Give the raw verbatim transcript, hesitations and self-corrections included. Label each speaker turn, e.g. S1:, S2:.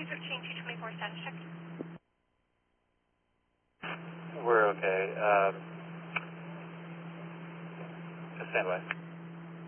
S1: thirteen two twenty-four status check.
S2: We're okay. Uh, just stand by.